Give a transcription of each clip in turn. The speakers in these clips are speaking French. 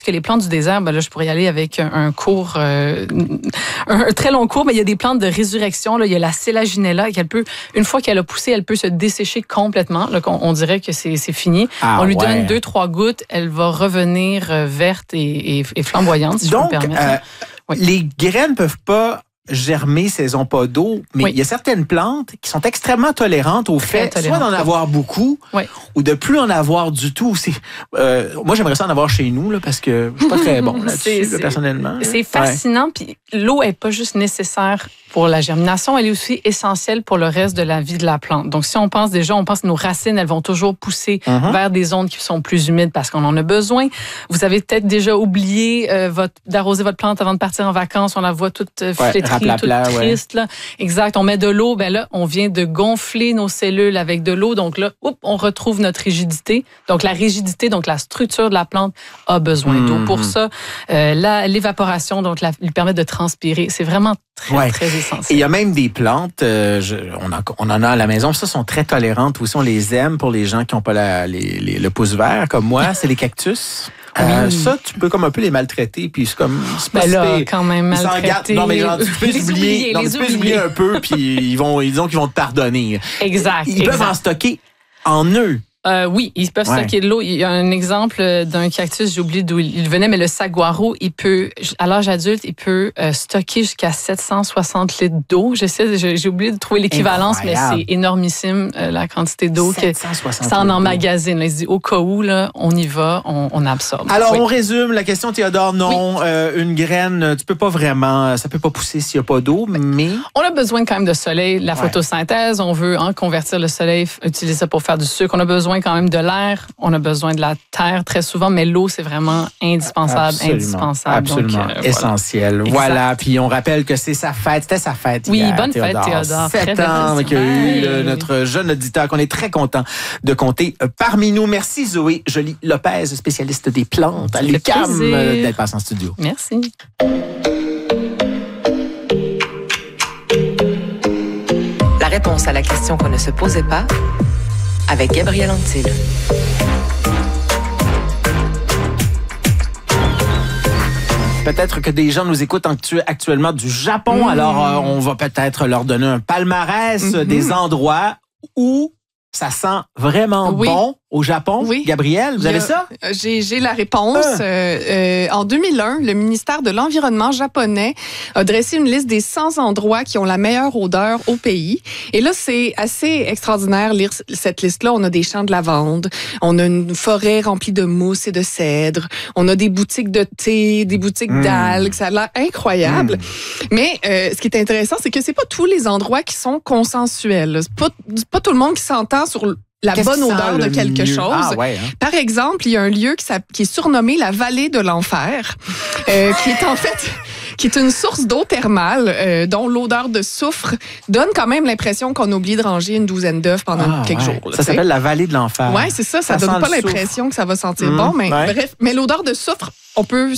que les plantes du désert, ben là, je pourrais y aller avec un cours, un très long cours, mais il y a des plantes de résurrection. Là, il y a la Selaginella, une fois qu'elle a poussé, elle peut se dessécher complètement. Là, on dirait que c'est fini. On lui donne 2-3 gouttes, elle va revenir verte et flamboyante, si donc, je peux me permettre. Les graines peuvent pas germer si elles n'ont pas d'eau, mais il y a certaines plantes qui sont extrêmement tolérantes au fait soit d'en avoir beaucoup ou de plus en avoir du tout. Moi, j'aimerais ça en avoir chez nous là, parce que je suis pas très bon là-dessus, personnellement. C'est fascinant, puis l'eau est pas juste nécessaire pour la germination, elle est aussi essentielle pour le reste de la vie de la plante. Donc, si on pense que nos racines, elles vont toujours pousser vers des zones qui sont plus humides parce qu'on en a besoin. Vous avez peut-être déjà oublié d'arroser votre plante avant de partir en vacances. On la voit toute flétrie, toute triste. Là. Exact. On met de l'eau. Ben là, on vient de gonfler nos cellules avec de l'eau. Donc là, on retrouve notre rigidité. Donc, la rigidité, donc la structure de la plante a besoin d'eau. Pour ça, l'évaporation, donc, lui permet de transpirer. C'est vraiment très essentiel. Et il y a même des plantes, on en a à la maison, ça sont très tolérantes aussi, on les aime pour les gens qui n'ont pas le pouce vert comme moi, c'est les cactus. Ça, tu peux comme un peu les maltraiter, puis c'est comme... quand même maltraiter. Non, mais genre, tu peux les oublier un peu, puis disons qu'ils vont te pardonner. Exact. Ils peuvent en stocker en eux. Oui, ils peuvent stocker de l'eau. Il y a un exemple d'un cactus, j'ai oublié d'où il venait, mais le saguaro, à l'âge adulte, il peut stocker jusqu'à 760 litres d'eau. J'ai oublié de trouver l'équivalence, mais c'est énormissime la quantité d'eau que ça en emmagasine. Là, il se dit au cas où, là, on y va, on absorbe. Alors, on résume la question, Théodore. Non, une graine, ça peut pas pousser s'il n'y a pas d'eau, mais... On a besoin quand même de soleil, la photosynthèse. On veut convertir le soleil, utiliser ça pour faire du sucre. On a besoin quand même de l'air, on a besoin de la terre très souvent, mais l'eau, c'est vraiment indispensable. Absolument, donc, essentiel. Voilà, puis on rappelle que c'est sa fête, c'était sa fête hier, bonne fête, Théodore. 7 ans qu'il y a eu notre jeune auditeur qu'on est très content de compter parmi nous. Merci Zoé Joly-Lopez, spécialiste des plantes à l'UQAM, d'être passée en studio. Merci. La réponse à la question qu'on ne se posait pas avec Gabriel Antil. Peut-être que des gens nous écoutent actuellement du Japon, alors on va peut-être leur donner un palmarès des endroits où ça sent vraiment bon au Japon. Oui. Gabrielle, vous avez ça? J'ai la réponse. En 2001, le ministère de l'Environnement japonais a dressé une liste des 100 endroits qui ont la meilleure odeur au pays. Et là, c'est assez extraordinaire lire cette liste-là. On a des champs de lavande, on a une forêt remplie de mousse et de cèdre, on a des boutiques de thé, des boutiques d'algues. Ça a l'air incroyable. Mais ce qui est intéressant, c'est que c'est pas tous les endroits qui sont consensuels. C'est pas tout le monde qui s'entend sur la bonne odeur de quelque chose. Par exemple, il y a un lieu qui est surnommé la vallée de l'enfer, qui est en fait... qui est une source d'eau thermale dont l'odeur de soufre donne quand même l'impression qu'on a oublié de ranger une douzaine d'œufs pendant quelques jours. Là, ça s'appelle la vallée de l'enfer. Oui, c'est ça. Ça donne pas l'impression que ça va sentir bon, mais bref. Mais l'odeur de soufre, on peut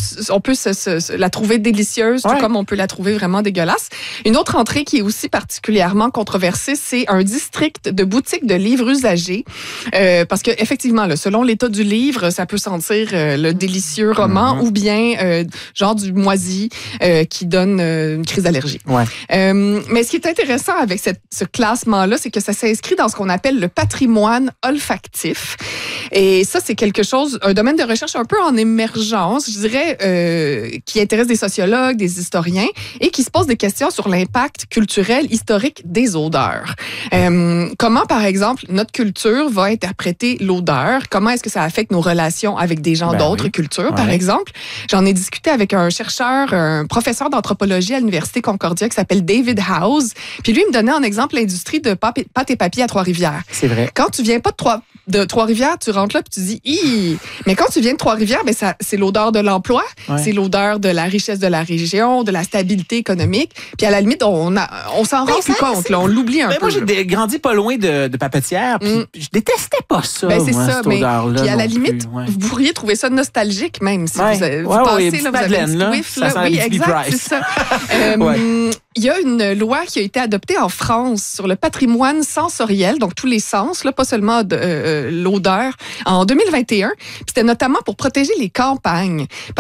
la trouver délicieuse, tout comme on peut la trouver vraiment dégueulasse. Une autre entrée qui est aussi particulièrement controversée, c'est un district de boutiques de livres usagés. Parce que effectivement, là, selon l'état du livre, ça peut sentir le délicieux roman ou bien genre du moisi qui donne une crise d'allergie. Mais ce qui est intéressant avec ce classement-là, c'est que ça s'inscrit dans ce qu'on appelle le patrimoine olfactif. Et ça, c'est quelque chose, un domaine de recherche un peu en émergence, je dirais, qui intéresse des sociologues, des historiens, et qui se pose des questions sur l'impact culturel, historique des odeurs. Comment, par exemple, notre culture va interpréter l'odeur? Comment est-ce que ça affecte nos relations avec des gens d'autres cultures, par exemple? J'en ai discuté avec un chercheur, un professeur d'anthropologie à l'Université Concordia qui s'appelle David House. Puis lui, il me donnait en exemple l'industrie de pâte et papier à Trois-Rivières. C'est vrai. Quand tu viens pas de Trois-Rivières, tu rentres là et tu dis « Hi! » Mais quand tu viens de Trois-Rivières, ben c'est l'odeur de l'emploi, c'est l'odeur de la richesse de la région, de la stabilité économique. Puis à la limite, on s'en rend plus compte, là, on l'oublie un peu. Moi, j'ai grandi pas loin de papetière, puis je détestais pas ça, c'est ça, cette odeur-là. Puis à la limite, vous pourriez trouver ça nostalgique même, si vous passez, là, vous avez un petit whiff, là. Oui, exact, c'est ça. Il y a une loi qui a été adoptée en France sur le patrimoine sensoriel, donc tous les sens, là, pas seulement l'odeur, en 2021. Puis c'était notamment pour protéger les campagnes.